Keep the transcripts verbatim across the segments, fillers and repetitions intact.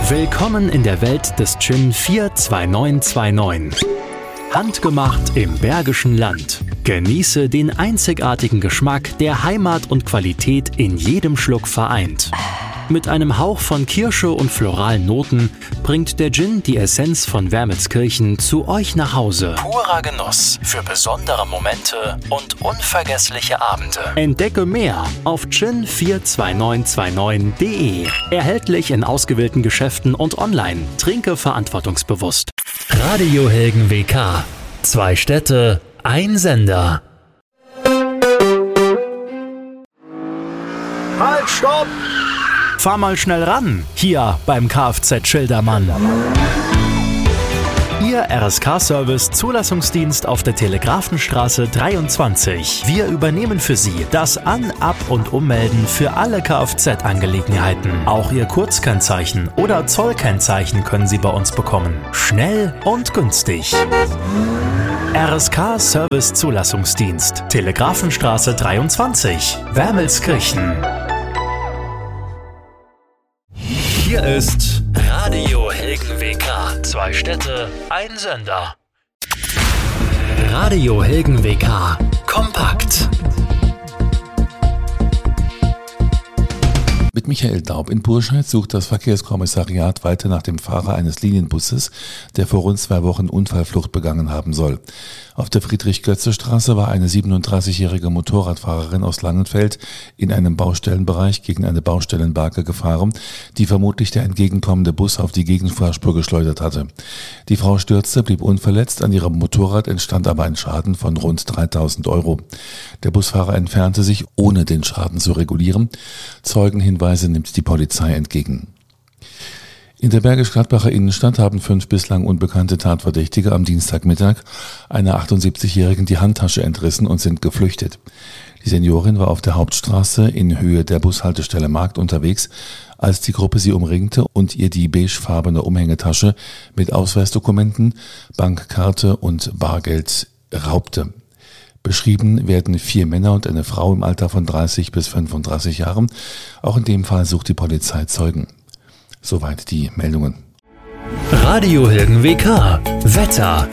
Willkommen in der Welt des Gin vier zwei neun zwei neun. Handgemacht im Bergischen Land. Genieße den einzigartigen Geschmack, der Heimat und Qualität in jedem Schluck vereint. Mit einem Hauch von Kirsche und floralen Noten bringt der Gin die Essenz von Wermelskirchen zu euch nach Hause. Purer Genuss für besondere Momente und unvergessliche Abende. Entdecke mehr auf gin vier zwei neun zwei neun punkt de. Erhältlich in ausgewählten Geschäften und online. Trinke verantwortungsbewusst. Radio Helgen W K. Zwei Städte, ein Sender. Halt, stopp! Fahr mal schnell ran, hier beim Kfz Schildermann. Ihr R S K-Service Zulassungsdienst auf der Telegrafenstraße dreiundzwanzig. Wir übernehmen für Sie das An-, Ab- und Ummelden für alle Kfz-Angelegenheiten. Auch Ihr Kurzkennzeichen oder Zollkennzeichen können Sie bei uns bekommen. Schnell und günstig. R S K-Service Zulassungsdienst, Telegrafenstraße dreiundzwanzig, Wermelskirchen. Hier ist Radio Helgen W K. Zwei Städte, ein Sender. Radio Helgen W K. Kompakt. Mit Michael Daub in Burscheid sucht das Verkehrskommissariat weiter nach dem Fahrer eines Linienbusses, der vor rund zwei Wochen Unfallflucht begangen haben soll. Auf der Friedrich-Götze-Straße war eine siebenunddreißigjährige Motorradfahrerin aus Langenfeld in einem Baustellenbereich gegen eine Baustellenbarke gefahren, die vermutlich der entgegenkommende Bus auf die Gegenfahrspur geschleudert hatte. Die Frau stürzte, blieb unverletzt, an ihrem Motorrad entstand aber ein Schaden von rund dreitausend Euro. Der Busfahrer entfernte sich, ohne den Schaden zu regulieren. Zeugenhinweise nimmt die Polizei entgegen. In der Bergisch-Gladbacher Innenstadt haben fünf bislang unbekannte Tatverdächtige am Dienstagmittag einer achtundsiebzigjährigen die Handtasche entrissen und sind geflüchtet. Die Seniorin war auf der Hauptstraße in Höhe der Bushaltestelle Markt unterwegs, als die Gruppe sie umringte und ihr die beigefarbene Umhängetasche mit Ausweisdokumenten, Bankkarte und Bargeld raubte. Beschrieben werden vier Männer und eine Frau im Alter von dreißig bis fünfunddreißig Jahren. Auch in dem Fall sucht die Polizei Zeugen. Soweit die Meldungen. Radio Helgen W K. Wetter.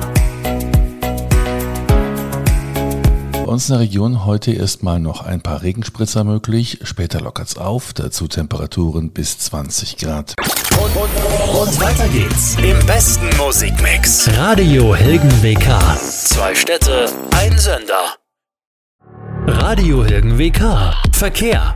Bei uns in der Region heute erstmal noch ein paar Regenspritzer möglich. Später lockert's auf, dazu Temperaturen bis zwanzig Grad. Und, und, und weiter geht's im besten Musikmix. Radio Helgen W K. Zwei Städte, ein Sender. Radio Helgen W K. Verkehr.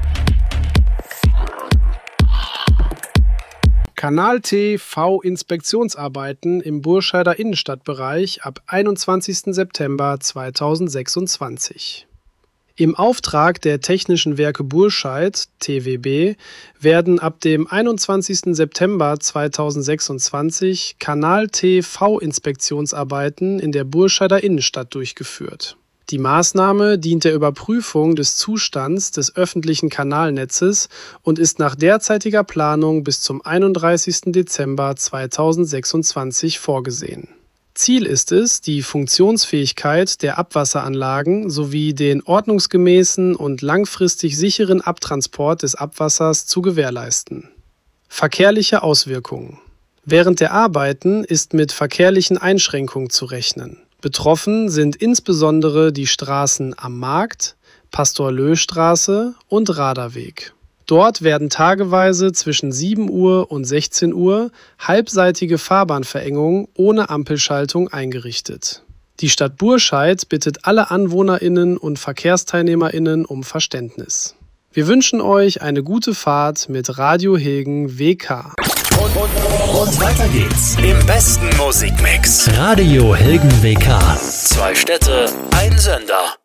Kanal T V-Inspektionsarbeiten im Burscheider Innenstadtbereich ab einundzwanzigsten September zweitausendsechsundzwanzig. Im Auftrag der Technischen Werke Burscheid, T W B, werden ab dem einundzwanzigsten September zweitausendsechsundzwanzig Kanal T V-Inspektionsarbeiten in der Burscheider Innenstadt durchgeführt. Die Maßnahme dient der Überprüfung des Zustands des öffentlichen Kanalnetzes und ist nach derzeitiger Planung bis zum einunddreißigsten Dezember zweitausendsechsundzwanzig vorgesehen. Ziel ist es, die Funktionsfähigkeit der Abwasseranlagen sowie den ordnungsgemäßen und langfristig sicheren Abtransport des Abwassers zu gewährleisten. Verkehrliche Auswirkungen. Während der Arbeiten ist mit verkehrlichen Einschränkungen zu rechnen. Betroffen sind insbesondere die Straßen Am Markt, Pastor-Löh-Straße und Raderweg. Dort werden tageweise zwischen sieben Uhr und sechzehn Uhr halbseitige Fahrbahnverengungen ohne Ampelschaltung eingerichtet. Die Stadt Burscheid bittet alle AnwohnerInnen und VerkehrsteilnehmerInnen um Verständnis. Wir wünschen euch eine gute Fahrt mit Radio Helgen W K. Und, und, und weiter geht's im besten Musikmix. Radio Helgen W K. Zwei Städte, ein Sender.